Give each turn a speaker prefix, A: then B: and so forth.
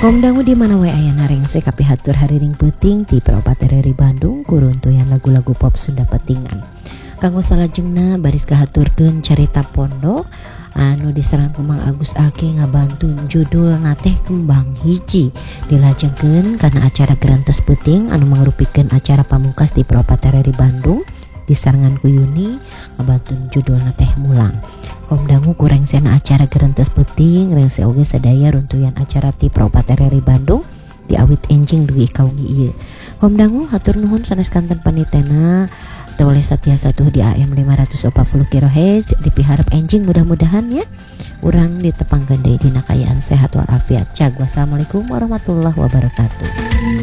A: Komdangu di mana wae aya narengse kapihatur hariring peuting ti Peropat RRI Bandung kuruntuyan lagu-lagu pop Sunda petingan. Kanggo salajengna baris kahaturkeun carita pondok anu diserang Mang Agus Ake ngabantun judul nateh Kembang Hiji dilajengkeun kana acara Gerantos Peuting anu mangrupikeun acara pamungkas di Peropat RRI Bandung disarengan ku Yuni ngabantun judul nateh Mulang. Komdangu kurang sena acara Gerantos Peuting rengse oge sadaya runtuyan acara ti Peropat RRI Bandung diawit enjing dugi kaungi ieu. Komdangu hatur nuhun sanes kanten panitena teu oleh satia satuh di AM 540 kHz dipiharep enjing mudah-mudahan ya urang ditepangkeun deui dina kayaan sehat walafiat. Cag wassalamualaikum warahmatullahi wabarakatuh.